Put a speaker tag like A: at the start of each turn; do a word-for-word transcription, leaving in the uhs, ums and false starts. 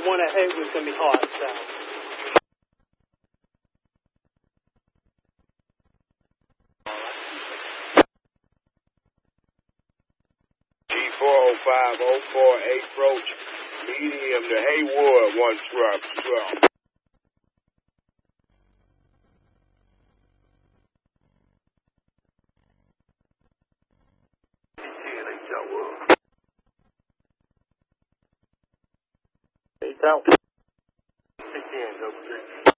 A: one at Haywood's going to be hot, so.
B: G four oh five oh four approach, medium to Haywood, one truck, twelve.
C: Eight out. Six in, double three.